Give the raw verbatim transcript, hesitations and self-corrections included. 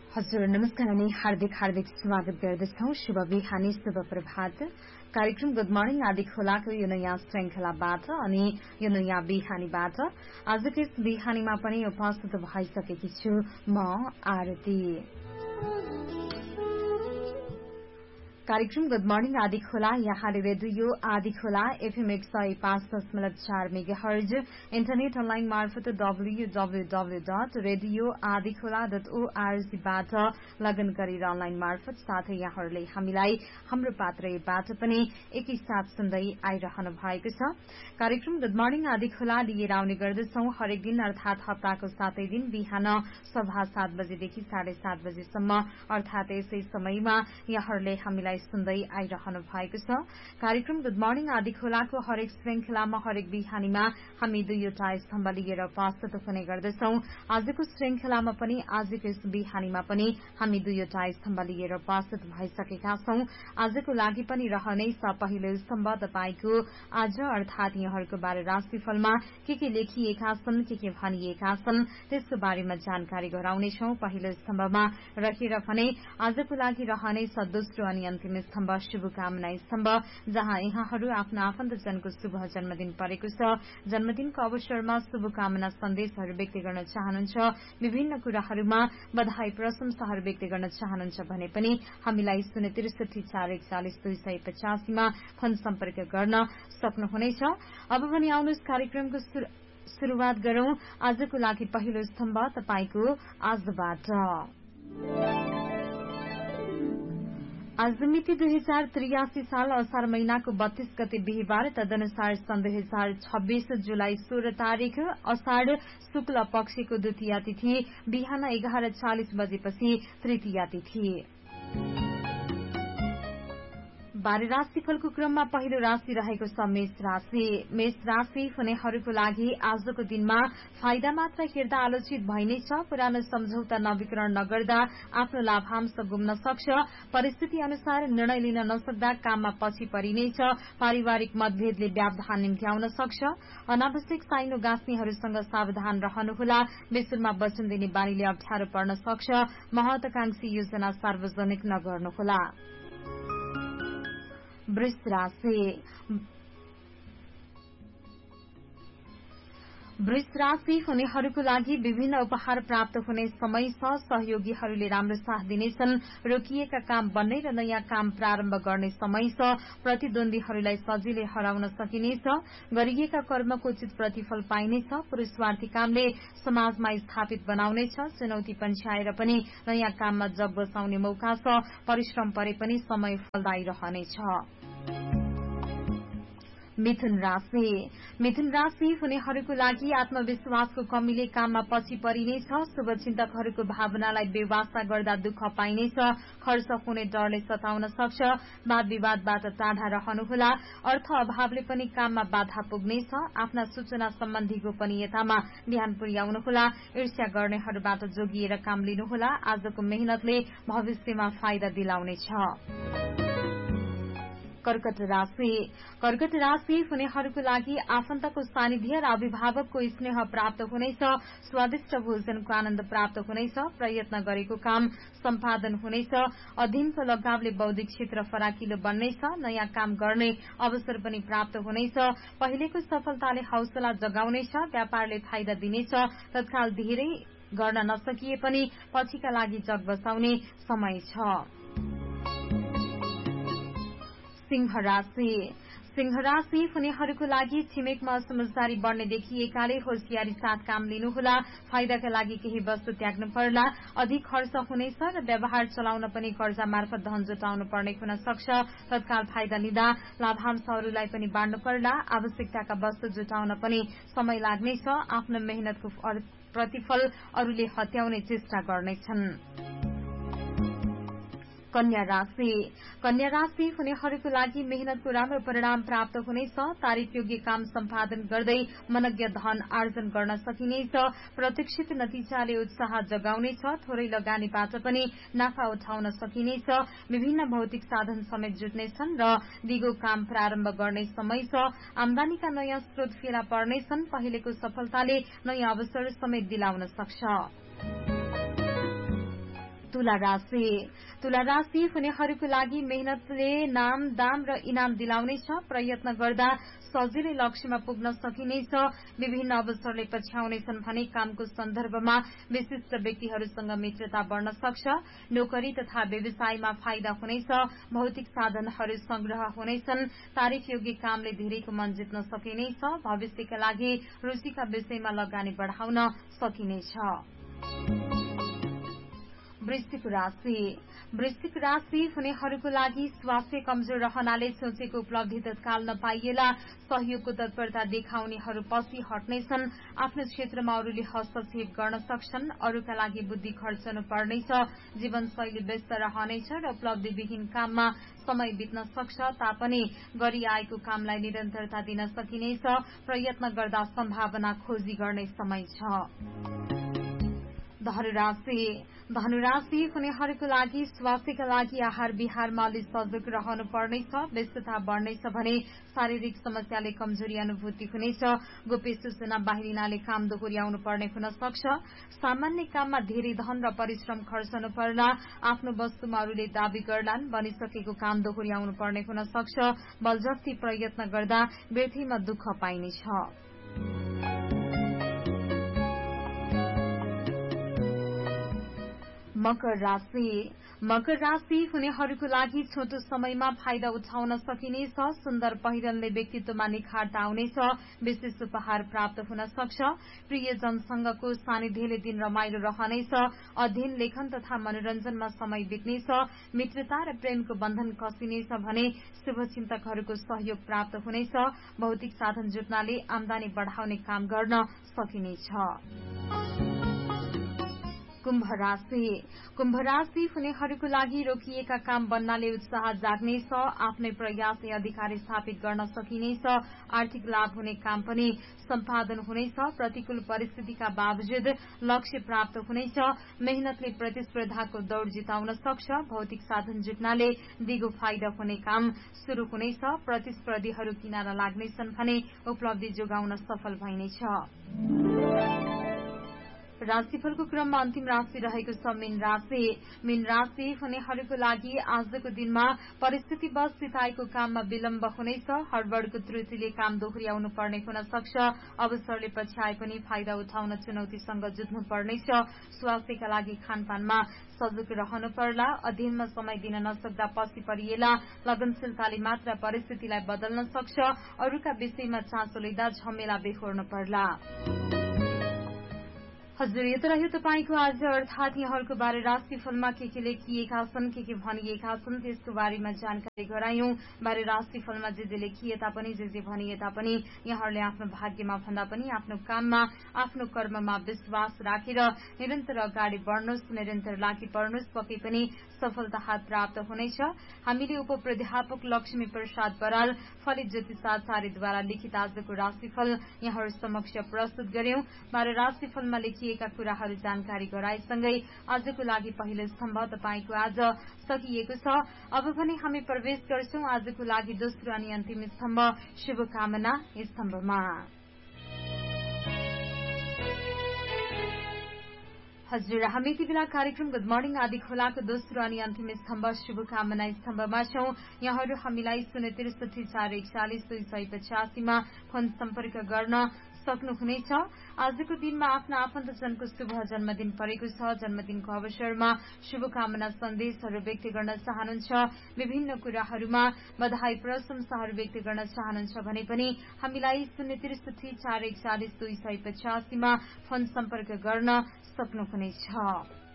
हजुर नमस्कार अनि हार्दिक हार्दिक स्वागत गर्दछौं। शुभ बिहानी, शुभ प्रभात। कार्यक्रम गुड मर्निङ आदि खोलाको यो नयाँ श्रृंखलाबाट अनि यो नयाँ बिहानीबाट आजको यस बिहानीमा पनि उपस्थित भइसकेकी छु म आरती। कार्यक्रम गुड मर्निङ आदि खोला यहाँले रेडियो आदि खोला एफएम एक सय पाँच दशमलव चार मेगाहर्ज इन्टरनेट अनलाइन मार्फत डब्ल्यूडब्ल्यूडब्ल्यू डट रेडियो आदि खोला डट ओआरजीबाट लगन गरेर अनलाइन मार्फत साथै यहाँहरूले हामीलाई हाम्रो पात्रबाट पनि एकैसाथ सुन्दै आइरहनु भएको छ। कार्यक्रम गुड मर्निङ आदि खोला लिएर आउने गर्दछौ हरेक दिन अर्थात हप्ताको सातै दिन बिहान सभा सात बजेदेखि साढे सात बजेसम्म अर्थात यसै समयमा यहाँहरूले हामीलाई सुन्दै आइरहनु भएको छ। कार्यक्रम गुड मर्निङ आदि खोलाको हरेक श्रृंखलामा हरेक बिहानीमा हामी दुईवटा स्तम्भ लिएर उपस्थित हुने गर्दछौ। आजको श्रृंखलामा पनि आजको यस बिहानीमा पनि हामी दुईवटा स्तम्भ लिएर उपस्थित भइसकेका छौं। आजको लागि पनि रहनेछ पहिलो स्तम्भ तपाईको आज अर्थात यहाँहरूको बारे राशिफलमा के के लेखिएका छन्, के के भनिएका छन् त्यसको बारेमा जानकारी गराउनेछौ। पहिलो स्तम्भमा रहेर भने आजको लागि रहनेछ दोस्रो अनि अन्तिम स्तम्भ शुभकामना स्तम्भ, जहाँ यहाँहरू आफ्नो आफन्तजनको शुभ जन्मदिन परेको छ। जन्मदिनको अवसरमा शुभकामना सन्देशहरू व्यक्त गर्न चाहनुहुन्छ, विभिन्न कुराहरूमा बधाई प्रशंसाहरू व्यक्त गर्न चाहनुहुन्छ भने पनि हामीलाई शून्य त्रिसठी चार एकचालिस दुई सय पचासीमा फोन सम्पर्क गर्न सक्नुहुनेछ। अब भने आउनुहोस् कार्यक्रमको शुरूआत गरौं। आजको लागि पहिलो स्तम्भ तपाईको आजबाट। आज मिति दुई हजार त्रियासी साल असार महिनाको बत्तीस गते बिहिबार, तदनुसार सन् दुई हजार छब्बीस जुलाई सोह्र तारीक असाढ़ शुक्ल पक्षको द्वितीया तिथि बिहान एघार चालिस बजेपछि तृतीया तिथि। बाह्र राशिफलको क्रममा पहिलो राशि रहेको छ मेष राशि। मेष राशि हुनेहरूको लागि आजको दिनमा फाइदा मात्र हेर्दा आलोचित भइनेछ। पुरानो सम्झौता नवीकरण नगर्दा आफ्नो लाभांश गुम्न सक्छ। परिस्थिति अनुसार निर्णय लिन नसक्दा काममा पछि परिनेछ। पारिवारिक मतभेदले व्यवधान निम्त्याउन सक्छ। अनावश्यक साइनो गाँच्नेहरूसँग सावधान रहनुहोला। बेसुरमा वचन दिने बानीले अप्ठ्यारो पर्न सक्छ। महत्वाकांक्षी योजना सार्वजनिक नगर्नुहोला। वृष राशि। वृष राशि हुनेहरूको लागि विभिन्न उपहार प्राप्त हुने समय छ। सहयोगीहरूले राम्रो साथ दिनेछन्। रोकिएका काम बन्ने र नयाँ काम प्रारम्भ गर्ने समय छ। प्रतिद्वन्दीहरूलाई सजिलै हराउन सकिनेछ। गरिएका कर्मको उचित प्रतिफल पाइनेछ। पुरूषार्थी कामले समाजमा स्थापित बनाउनेछ। चुनौती पन्छ्याएर पनि नयाँ काममा जग बसाउने मौका छ। परिश्रम परे पनि समय फलदायी रहनेछ। मिथुन राशि। मिथुन राशि हुनेहरूको लागि आत्मविश्वासको कमीले काममा पछि परिनेछ। शुभचिन्तकहरूको भावनालाई बेवास्ता गर्दा दुःख पाइनेछ। खर्च हुने डरले सताउन सक्छ। वाद विवादबाट टाढा रहनुहोला। अर्थ अभावले पनि काममा बाधा पुग्नेछ। आफ्ना सूचना सम्बन्धी गोपनीयतामा ध्यान पुर्याउनुहोला। ईर्ष्या गर्नेहरूबाट जोगिएर काम लिनुहोला। आजको मेहनतले भविष्यमा फाइदा दिलाउनेछ। कर्कट राशि। कर्कट राशि हुनेहरूको लागि आफन्तको सानिध्य र अभिभावकको स्नेह प्राप्त हुनेछ। स्वादिष्ट भोजनको आनन्द प्राप्त हुनेछ। प्रयत्न गरेको काम सम्पादन हुनेछ। अध्ययनको लगावले बौद्धिक क्षेत्र फराकिलो बन्नेछ। नयाँ काम गर्ने अवसर पनि प्राप्त हुनेछ। पहिलेको सफलताले हौसला जगाउनेछ। व्यापारले फाइदा दिनेछ। तत्काल धेरै गर्न नसकिए पनि पछिका लागि जग बसाउने समय छ। सिंह राशि। सिंह राशि हुनेहरूको लागि छिमेकमा समझदारी बढ्ने देखिएकाले होशियारी साथ काम लिनुहोला। फाइदाका लागि केही वस्तु त्याग्नु पर्ला। अधिक खर्च हुनेछ र व्यवहार चलाउन पनि कर्जा मार्फत धन जुटाउनु पर्ने हुन सक्छ। तत्काल फाइदा लिँदा लाभांश अरूलाई पनि बाँड्नु पर्ला। आवश्यकताका वस्तु जुटाउन पनि समय लाग्नेछ। आफ्नो मेहनतको प्रतिफल अरूले हत्याउने चेष्टा गर्नेछन्। कन्या राशि। कन्या राशि हुनेहरूको लागि मेहनतको राम्रो परिणाम प्राप्त हुनेछ। तारिफ योग्य काम सम्पादन गर्दै मनज्ञ धन आर्जन गर्न सकिनेछ। प्रतीक्षित नतिजाले उत्साह जगाउनेछ। थोरै लगानीबाट पनि नाफा उठाउन सकिनेछ। विभिन्न भौतिक साधन समेत जुट्नेछन् र दिगो काम प्रारम्भ गर्ने समय छ। आमदानीका नयाँ स्रोत फेला पर्नेछन्। पहिलेको सफलताले नयाँ अवसर समेत दिलाउन सक्छ। तुला राशि तुला राशि हुनेहरूको लागि मेहनतले नाम दाम र इनाम दिलाउनेछ। प्रयत्न गर्दा सजिलै लक्ष्यमा पुग्न सकिनेछ। विभिन्न अवसरले पछ्याउनेछन् भने कामको सन्दर्भमा विशिष्ट व्यक्तिहरूसँग मित्रता बढ़न सक्छ। नोकरी तथा व्यवसायमा फाइदा हुनेछ। भौतिक साधनहरू संग्रह हुनेछन्। तारिफ योग्य कामले धेरैको मन जित्न सकिनेछ। भविष्यका लागि रुचिका विषयमा लगानी बढ़ाउन सकिनेछ। वृश्चिक राशि वृश्चिक राशि हुनेहरूको लागि स्वास्थ्य कमजोर रहनाले सोचेको उपलब्धि तत्काल नपाइएला। सहयोगको तत्परता देखाउनेहरू पछि हट्नेछन्। आफ्नो क्षेत्रमा अरूले हस्तक्षेप गर्न सक्छन्। अरूका लागि बुद्धि खर्चनु पर्नेछ। जीवनशैली व्यस्त रहनेछ र उपलब्धिविहीन काममा समय बित्न सक्छ। तापनि गरिआएको कामलाई निरन्तरता दिन सकिनेछ। प्रयत्न गर्दा सम्भावना खोजी गर्ने समय छ। धनुराशि धनुराशि हुनेहरूको लागि स्वास्थ्यका लागि आहार विहारमा अलि सजग रहनु पर्नेछ। व्यस्तता बढ़नेछ भने शारीरिक समस्याले कमजोरी अनुभूति हुनेछ। गोप्य सूचना बाहिरिनाले काम दोहोर्याउनु पर्ने हुन सक्छ। सामान्य काममा धेरै धन र परिश्रम खर्चनु पर्ला। आफ्नो वस्तुमा अरूले दावी गर्लान्। बनिसकेको काम दोहोर्याउनु पर्ने हुन सक्छ। बलजफ्ती प्रयत्न गर्दा व्यर्थीमा दुःख पाइनेछ। मकर राशि मकर राशि हुनेहरूको लागि छोटो समयमा फाइदा उठाउन सकिनेछ। सुन्दर पहिरनले व्यक्तित्वमा निखारता आउनेछ। विशेष उपहार प्राप्त हुन सक्छ। प्रियजनसँगको सानिध्यले दिन रमाइलो रहनेछ। अध्ययन लेखन तथा मनोरञ्जनमा समय बित्नेछ। मित्रता र प्रेमको बन्धन कसिनेछ भने शुभचिन्तकहरूको सहयोग प्राप्त हुनेछ। भौतिक साधन जुट्नाले आमदानी बढ़ाउने काम गर्न सकिनेछ। कुम्भ राशि कुम्भ राशि हुनेहरूको लागि रोकिएका काम बन्नाले उत्साह जाग्नेछ। आफ्नै प्रयासले अधिकार स्थापित गर्न सकिनेछ। आर्थिक लाभ हुने काम पनि सम्पादन हुनेछ। प्रतिकूल परिस्थितिका बावजुद लक्ष्य प्राप्त हुनेछ। मेहनतले प्रतिस्पर्धाको दौड़ जिताउन सक्छ। भौतिक साधन जुट्नाले दिगो फाइदा हुने काम शुरू हुनेछ। प्रतिस्पर्धीहरू किनारा लाग्नेछन् भने उपलब्धि जोगाउन सफल भइनेछ। राशिफलको क्रममा अन्तिम राशि रहेको छ मीन राशि मीन राशि हुनेहरूको लागि आजको दिनमा परिस्थितिवश सिताएको काममा विलम्ब हुनेछ। हडबडको त्रुटिले काम दोहोर्याउनु पर्ने हुन सक्छ। अवसरले पछ्याए पनि फाइदा उठाउन चुनौतीसँग जुझ्नु पर्नेछ। स्वास्थ्यका लागि खानपानमा सजग रहनु पर्ला। अध्ययनमा समय दिन नसक्दा पछि परिएला। लगनशीलताले मात्र परिस्थितिलाई बदल्न सक्छ। अरूका विषयमा चासो लिँदा झमेला बेहोर्नु पर्ला। हजुर, यो त रह्यो तपाईँको आज अर्थात यहाँहरूको बारे राशिफलमा के के लेखिएका छन्, के के भनिएका छन् त्यसको बारेमा जानकारी गरायौं। बारे राशिफलमा जे जे लेखिए तापनि जे जे भनिए तापनि यहाँहरूले आफ्नो भाग्यमा भन्दा पनि आफ्नो काममा आफ्नो कर्ममा विश्वास राखेर निरन्तर अगाडि बढ्नुहोस्, निरन्तर लागि पर्नुहोस्, पक्कै पनि सफलता हात प्राप्त हुनेछ। हामीले उप प्राध्यापक लक्ष्मी प्रसाद बराल फलित ज्योतिषाचार्यद्वारा लिखित आजको राशिफल यहाँहरू समक्ष प्रस्तुत गर्यौं। बारे राशिफलमा लेखिए कुराहरू जानकारी गराएसँगै आजको लागि पहिलो स्तम्भ तपाईँको आज सकिएको छ। अब भने हामी प्रवेश गर्छौं आजको लागि दोस्रो अनि अन्तिम स्तम्भ शुभकामना स्तम्भमा। हजुर, हामी यति बेला कार्यक्रम गुड मर्निङ आदि खोलाको दोस्रो अनि अन्तिम स्तम्भ शुभकामना स्तम्भमा छौं। यहाँहरू हामीलाई शून्य त्रिसठी चार एकचालिस दुई सय पचासीमा फोन सम्पर्क गर्न सक्नुहुनेछ। आजको दिनमा आफ्ना आफन्तजनको शुभ जन्मदिन परेको छ। जन्मदिनको अवसरमा शुभकामना सन्देशहरू व्यक्त गर्न चाहनुहुन्छ, विभिन्न कुराहरूमा बधाई प्रशंसाहरू व्यक्त गर्न चाहनुहुन्छ भने पनि हामीलाई शून्य त्रिसठी चार एकचालिस दुई सय पचासीमा फोन सम्पर्क गर्न सक्नुहुनेछ।